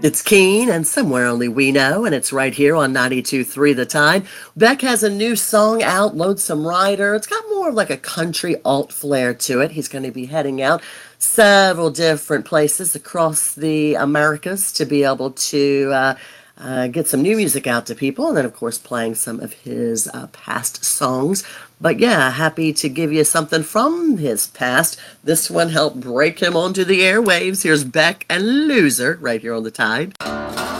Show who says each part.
Speaker 1: It's Keen and Somewhere Only We Know, and it's right here on 92.3 The Tide. Beck has a new song out, Lonesome Rider. It's got more of like a country alt flair to it. He's going to be heading out several different places across the Americas to be able to get some new music out to people, and then, of course, playing some of his past songs. But yeah, happy to give you something from his past. This one helped break him onto the airwaves. Here's Beck and Loser right here on The Tide.